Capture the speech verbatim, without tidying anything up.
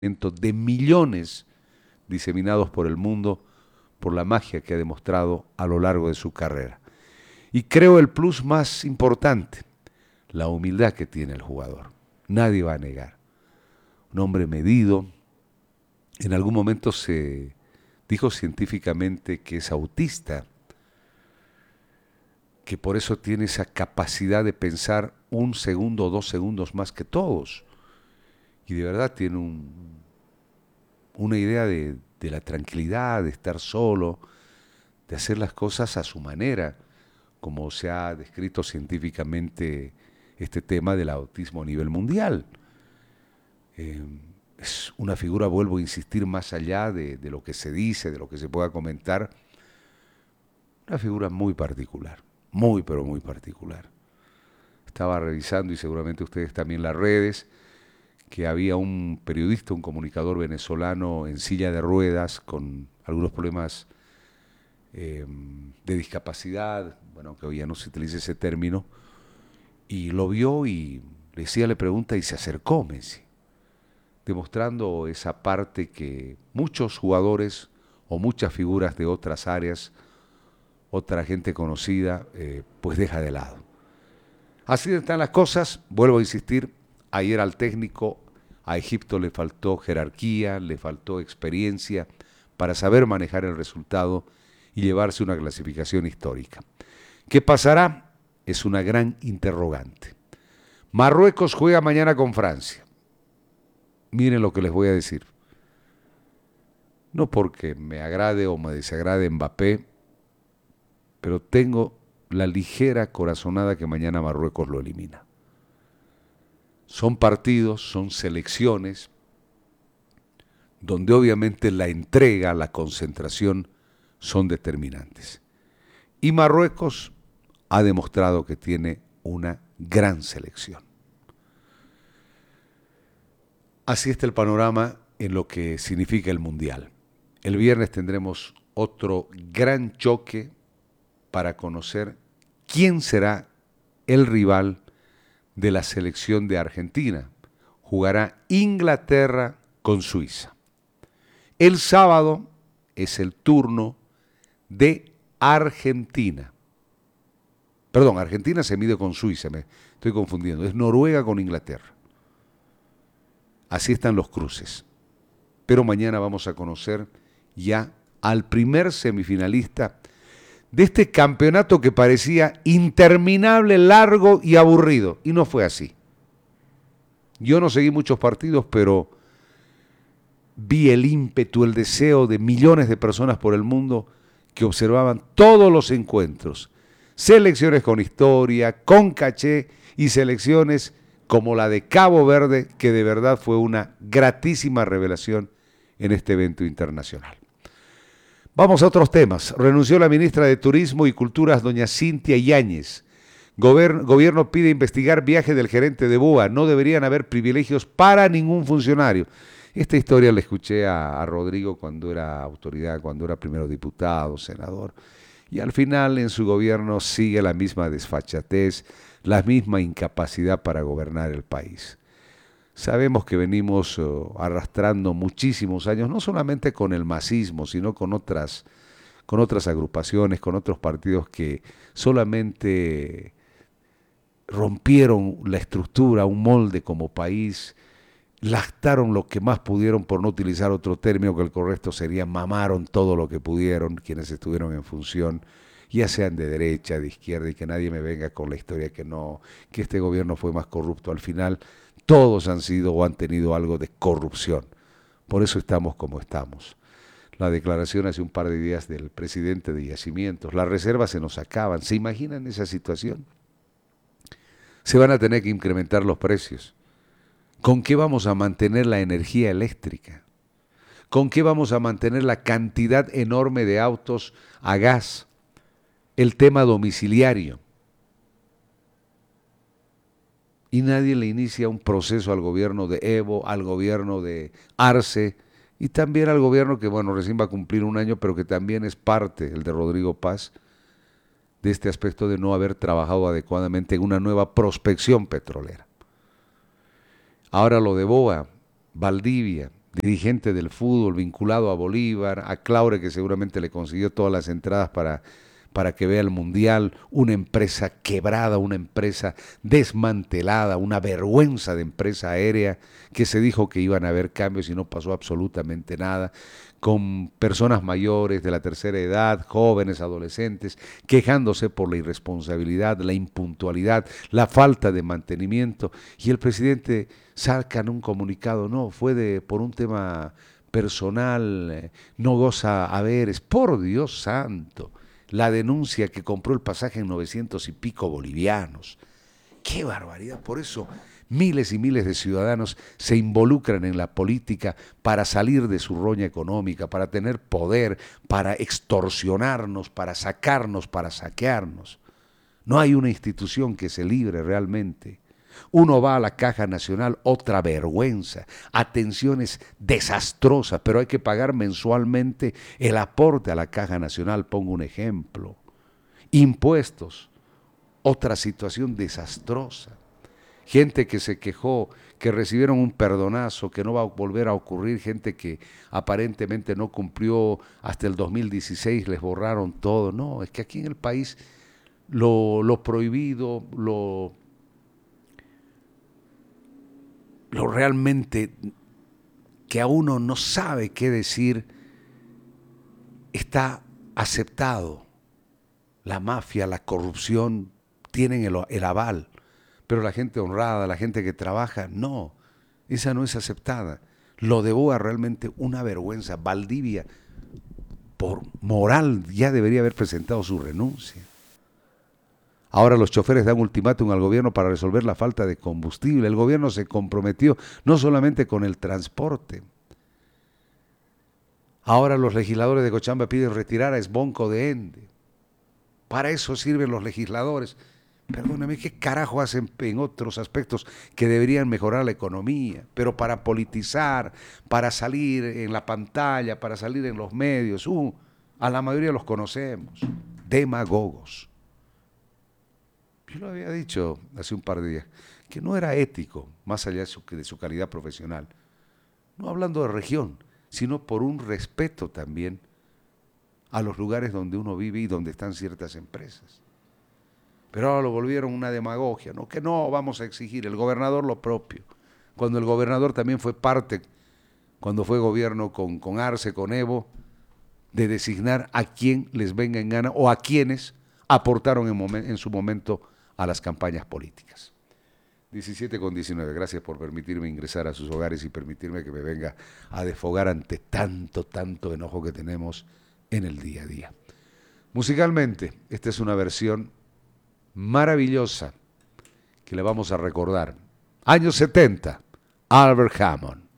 de millones diseminados por el mundo por la magia que ha demostrado a lo largo de su carrera. Y creo el plus más importante, la humildad que tiene el jugador. Nadie va a negar. Un hombre medido. En algún momento se dijo científicamente que es autista, que por eso tiene esa capacidad de pensar un segundo o dos segundos más que todos. Y de verdad tiene un, una idea de, de la tranquilidad, de estar solo, de hacer las cosas a su manera, como se ha descrito científicamente este tema del autismo a nivel mundial. Eh, es una figura, vuelvo a insistir, más allá de, de lo que se dice, de lo que se pueda comentar, una figura muy particular, muy pero muy particular. Estaba revisando, y seguramente ustedes también, las redes, que había un periodista, un comunicador venezolano en silla de ruedas con algunos problemas eh, de discapacidad, bueno, que hoy ya no se utiliza ese término, y lo vio y le decía, le pregunta y se acercó Messi, demostrando esa parte que muchos jugadores o muchas figuras de otras áreas, otra gente conocida, eh, pues deja de lado. Así están las cosas, vuelvo a insistir, ayer al técnico a Egipto le faltó jerarquía, le faltó experiencia para saber manejar el resultado y llevarse una clasificación histórica. ¿Qué pasará? Es una gran interrogante. Marruecos juega mañana con Francia. Miren lo que les voy a decir. No porque me agrade o me desagrade Mbappé, pero tengo la ligera corazonada que mañana Marruecos lo elimina. Son partidos, son selecciones, donde obviamente la entrega, la concentración son determinantes. Y Marruecos ha demostrado que tiene una gran selección. Así está el panorama en lo que significa el Mundial. El viernes tendremos otro gran choque para conocer quién será el rival de la selección de Argentina. Jugará Inglaterra con Suiza. El sábado es el turno de Argentina. Perdón, Argentina se mide con Suiza, me estoy confundiendo. Es Noruega con Inglaterra. Así están los cruces. Pero mañana vamos a conocer ya al primer semifinalista de este campeonato que parecía interminable, largo y aburrido. Y no fue así. Yo no seguí muchos partidos, pero vi el ímpetu, el deseo de millones de personas por el mundo que observaban todos los encuentros. Selecciones con historia, con caché, y selecciones como la de Cabo Verde, que de verdad fue una gratísima revelación en este evento internacional. Vamos a otros temas. Renunció la ministra de Turismo y Culturas, doña Cintia Yáñez. Gober- gobierno pide investigar viaje del gerente de B O A. No deberían haber privilegios para ningún funcionario. Esta historia la escuché a, a Rodrigo cuando era autoridad, cuando era primero diputado, senador. Y al final en su gobierno sigue la misma desfachatez, la misma incapacidad para gobernar el país. Sabemos que venimos uh, arrastrando muchísimos años, no solamente con el masismo, sino con otras, con otras agrupaciones, con otros partidos que solamente rompieron la estructura, un molde como país, lactaron lo que más pudieron, por no utilizar otro término que el correcto sería, mamaron todo lo que pudieron quienes estuvieron en función, ya sean de derecha, de izquierda, y que nadie me venga con la historia que no, que este gobierno fue más corrupto. Al final, todos han sido o han tenido algo de corrupción. Por eso estamos como estamos. La declaración hace un par de días del presidente de Yacimientos, las reservas se nos acaban. ¿Se imaginan esa situación? Se van a tener que incrementar los precios. ¿Con qué vamos a mantener la energía eléctrica? ¿Con qué vamos a mantener la cantidad enorme de autos a gas? El tema domiciliario. Y nadie le inicia un proceso al gobierno de Evo, al gobierno de Arce y también al gobierno que, bueno, recién va a cumplir un año, pero que también es parte, el de Rodrigo Paz, de este aspecto de no haber trabajado adecuadamente en una nueva prospección petrolera. Ahora lo de B O A, Valdivia, dirigente del fútbol vinculado a Bolívar, a Claure, que seguramente le consiguió todas las entradas para, para que vea el Mundial, una empresa quebrada, una empresa desmantelada, una vergüenza de empresa aérea, que se dijo que iban a haber cambios y no pasó absolutamente nada, con personas mayores de la tercera edad, jóvenes, adolescentes, quejándose por la irresponsabilidad, la impuntualidad, la falta de mantenimiento, y el presidente saca en un comunicado, no, fue de, por un tema personal, eh, no goza haberes, por Dios santo, la denuncia que compró el pasaje en novecientos y pico bolivianos. ¡Qué barbaridad! Por eso miles y miles de ciudadanos se involucran en la política para salir de su roña económica, para tener poder, para extorsionarnos, para sacarnos, para saquearnos. No hay una institución que se libre realmente. Uno va a la Caja Nacional, otra vergüenza, atenciones desastrosas, pero hay que pagar mensualmente el aporte a la Caja Nacional, pongo un ejemplo. Impuestos, otra situación desastrosa. Gente que se quejó, que recibieron un perdonazo, que no va a volver a ocurrir, gente que aparentemente no cumplió hasta el dos mil dieciséis, les borraron todo. No, es que aquí en el país lo, lo prohibido, lo, lo realmente que a uno no sabe qué decir, está aceptado. La mafia, la corrupción tienen el, el aval. Pero la gente honrada, la gente que trabaja, no, esa no es aceptada. Lo de Boa realmente una vergüenza. Valdivia, por moral, ya debería haber presentado su renuncia. Ahora los choferes dan ultimátum al gobierno para resolver la falta de combustible. El gobierno se comprometió no solamente con el transporte. Ahora los legisladores de Cochabamba piden retirar a Esbonco de Ende. Para eso sirven los legisladores. Perdóname, ¿qué carajo hacen en otros aspectos que deberían mejorar la economía? Pero para politizar, para salir en la pantalla, para salir en los medios, uh, a la mayoría los conocemos, demagogos. Yo lo había dicho hace un par de días, que no era ético, más allá de su, de su calidad profesional, no hablando de región, sino por un respeto también a los lugares donde uno vive y donde están ciertas empresas. Pero ahora lo volvieron una demagogia, ¿no? Que no vamos a exigir, el gobernador lo propio. Cuando el gobernador también fue parte, cuando fue gobierno con, con Arce, con Evo, de designar a quien les venga en gana o a quienes aportaron en, momen, en su momento a las campañas políticas. diecisiete con diecinueve, gracias por permitirme ingresar a sus hogares y permitirme que me venga a desfogar ante tanto, tanto enojo que tenemos en el día a día. Musicalmente, esta es una versión maravillosa que le vamos a recordar. Años setenta, Albert Hammond.